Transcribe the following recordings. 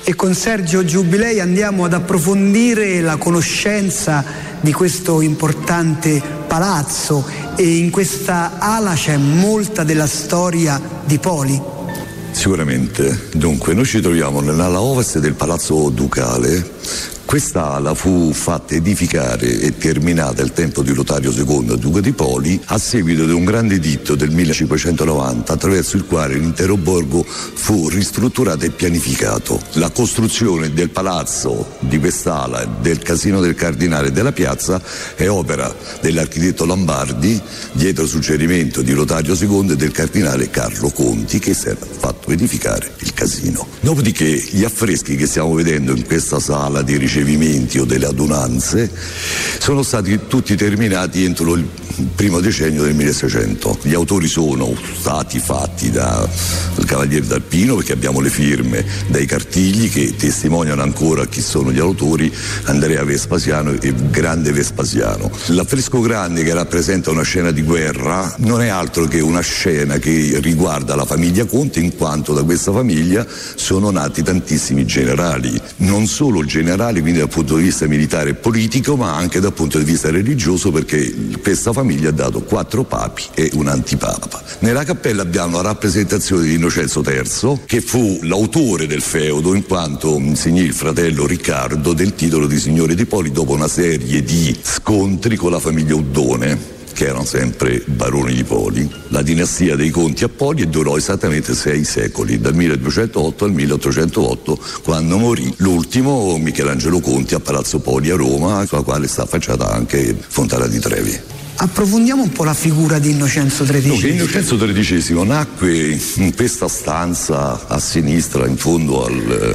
e con Sergio Giubilei andiamo ad approfondire la conoscenza di questo importante palazzo, e in questa ala c'è molta della storia di Poli. Sicuramente. Dunque, noi ci troviamo nell'ala ovest del Palazzo Ducale. Questa ala fu fatta edificare e terminata al tempo di Lotario II, duca di Poli, a seguito di un grande editto del 1590, attraverso il quale l'intero borgo fu ristrutturato e pianificato. La costruzione del palazzo, di quest'ala, del Casino del Cardinale e della piazza è opera dell'architetto Lambardi, dietro suggerimento di Lotario II e del cardinale Carlo Conti, che si era fatto edificare il casino. Dopodiché gli affreschi che stiamo vedendo in questa sala di ricevimenti o delle adunanze sono stati tutti terminati entro il primo decennio del 1600. Gli autori sono stati fatti dal Cavaliere d'Arpino, perché abbiamo le firme, dai cartigli che testimoniano ancora chi sono gli autori, Andrea Vespasiano e Grande Vespasiano. L'affresco grande, che rappresenta una scena di guerra, non è altro che una scena che riguarda la famiglia Conti, in quanto da questa famiglia sono nati tantissimi generali, non solo generali quindi dal punto di vista militare e politico, ma anche dal punto di vista religioso, perché questa famiglia ha dato 4 papi e un antipapa. Nella cappella abbiamo la rappresentazione di Innocenzo III, che fu l'autore del feudo, in quanto insegnì il fratello Riccardo del titolo di signore di Poli dopo una serie di scontri con la famiglia Uddone, che erano sempre baroni di Poli. La dinastia dei Conti a Poli durò esattamente 6 secoli, dal 1208 al 1808, quando morì l'ultimo, Michelangelo Conti, a Palazzo Poli a Roma, sulla quale sta affacciata anche Fontana di Trevi. Approfondiamo un po' la figura di Innocenzo XIII. Dunque, Innocenzo XIII nacque in questa stanza a sinistra, in fondo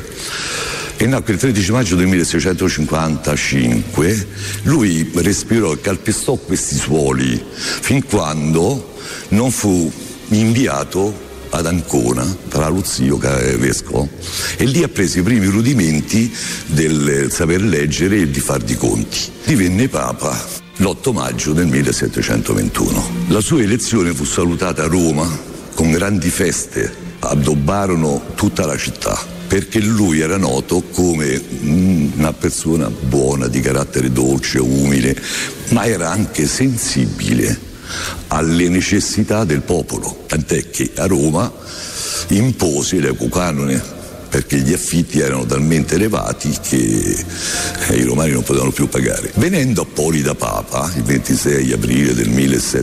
e nacque il 13 maggio del 1655. Lui respirò e calpestò questi suoli fin quando non fu inviato ad Ancona tra lo zio vescovo, e lì apprese i primi rudimenti del saper leggere e di far di conti. Divenne papa l'8 maggio del 1721. La sua elezione fu salutata a Roma con grandi feste, addobbarono tutta la città, perché lui era noto come una persona buona, di carattere dolce, umile, ma era anche sensibile alle necessità del popolo, tant'è che a Roma impose l'equo canone, perché gli affitti erano talmente elevati che i romani non potevano più pagare. Venendo a Poli da Papa il 26 aprile del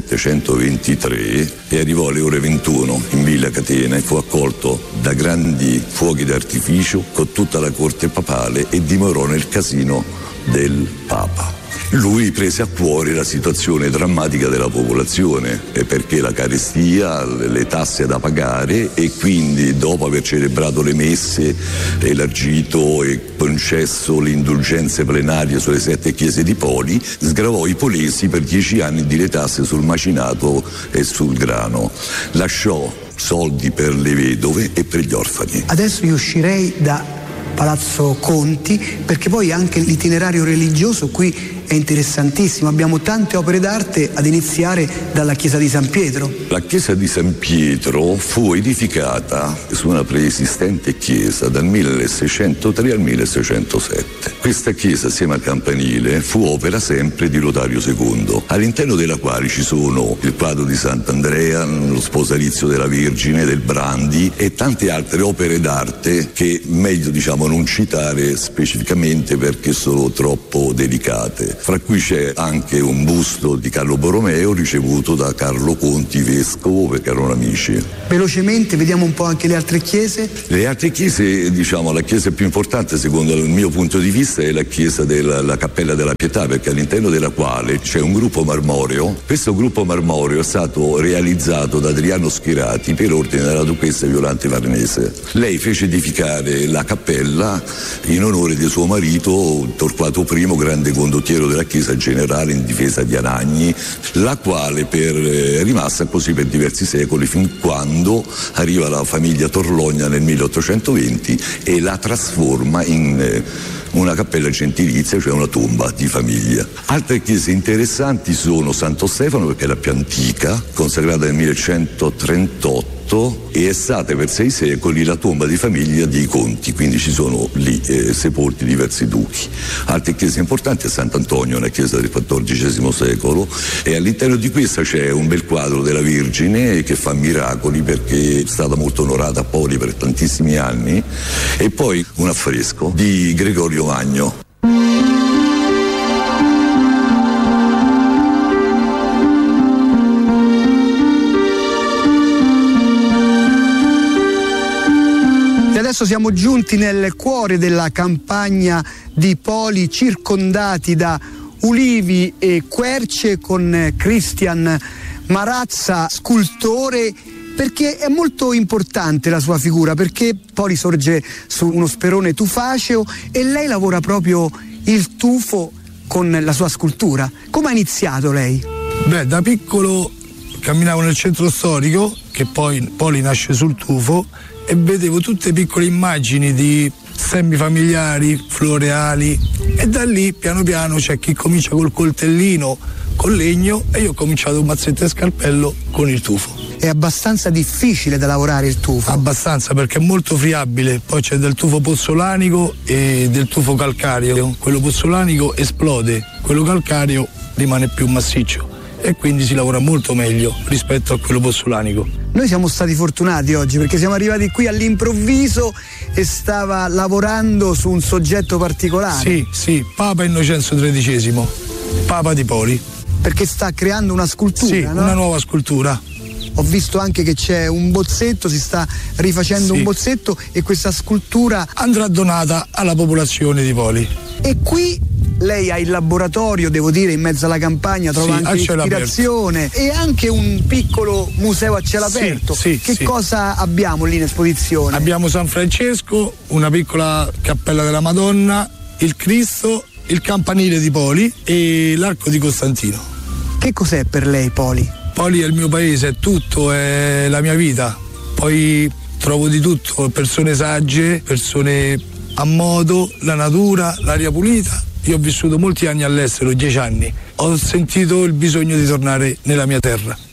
1723 e arrivò alle ore 21 in Villa Catena e fu accolto da grandi fuochi d'artificio con tutta la corte papale e dimorò nel casino del Papa. Lui prese a cuore la situazione drammatica della popolazione, perché la carestia, le tasse da pagare, e quindi dopo aver celebrato le messe, elargito e concesso le indulgenze plenarie sulle 7 chiese di Poli, sgravò i polesi per 10 anni di le tasse sul macinato e sul grano. Lasciò soldi per le vedove e per gli orfani. Adesso io uscirei da Palazzo Conti, perché poi anche l'itinerario religioso qui è interessantissimo. Abbiamo tante opere d'arte, ad iniziare dalla chiesa di San Pietro. La chiesa di San Pietro fu edificata su una preesistente chiesa dal 1603 al 1607. Questa chiesa, assieme al campanile, fu opera sempre di Lotario II, all'interno della quale ci sono il quadro di Sant'Andrea, lo sposalizio della Vergine, del Brandi e tante altre opere d'arte che meglio non citare specificamente perché sono troppo delicate. Fra cui c'è anche un busto di Carlo Borromeo ricevuto da Carlo Conti vescovo, perché erano amici. Velocemente vediamo un po' anche le altre chiese. Le altre chiese, la chiesa più importante secondo il mio punto di vista è la chiesa della Cappella della Pietà, perché all'interno della quale c'è un gruppo marmoreo. Questo gruppo marmoreo è stato realizzato da Adriano Schirati per ordine della duchessa Violante Farnese. Lei fece edificare la cappella in onore di suo marito Torquato I, grande condottiero della Chiesa generale in difesa di Anagni, la quale è rimasta così per diversi secoli, fin quando arriva la famiglia Torlogna nel 1820 e la trasforma in una cappella gentilizia, cioè una tomba di famiglia. Altre chiese interessanti sono Santo Stefano, perché è la più antica, consacrata nel 1138, morto e è stata per 6 secoli la tomba di famiglia di Conti, quindi ci sono lì sepolti diversi duchi. Altre chiese importanti è Sant'Antonio, una chiesa del XIV secolo, e all'interno di questa c'è un bel quadro della Vergine che fa miracoli perché è stata molto onorata a Poli per tantissimi anni, e poi un affresco di Gregorio Magno. Adesso siamo giunti nel cuore della campagna di Poli, circondati da ulivi e querce, con Cristian Marazza, scultore, perché è molto importante la sua figura, perché Poli sorge su uno sperone tufaceo e lei lavora proprio il tufo con la sua scultura. Come ha iniziato lei? Da piccolo camminavo nel centro storico, che poi Poli nasce sul tufo, e vedevo tutte piccole immagini di stemmi familiari, floreali, e da lì piano piano c'è chi comincia col coltellino, col legno, e io ho cominciato un mazzetto e scalpello con il tufo. È abbastanza difficile da lavorare il tufo? Abbastanza, perché è molto friabile. Poi c'è del tufo pozzolanico e del tufo calcareo. Quello pozzolanico esplode, quello calcareo rimane più massiccio, e quindi si lavora molto meglio rispetto a quello pozzolanico. Noi siamo stati fortunati oggi perché siamo arrivati qui all'improvviso e stava lavorando su un soggetto particolare. Sì, Papa Innocenzo XIII, Papa di Poli. Perché sta creando una scultura, sì, no? Una nuova scultura. Ho visto anche che c'è un bozzetto, si sta rifacendo un bozzetto, e questa scultura andrà donata alla popolazione di Poli. E qui lei ha il laboratorio, devo dire, in mezzo alla campagna, trova anche ispirazione, e anche un piccolo museo a cielo aperto. Che cosa abbiamo lì in esposizione? Abbiamo San Francesco, una piccola cappella della Madonna, il Cristo, il campanile di Poli e l'arco di Costantino. Che cos'è per lei Poli? Poli è il mio paese, è tutto, è la mia vita. Poi trovo di tutto, persone sagge, persone a modo, la natura, l'aria pulita. Io ho vissuto molti anni all'estero, 10 anni. Ho sentito il bisogno di tornare nella mia terra.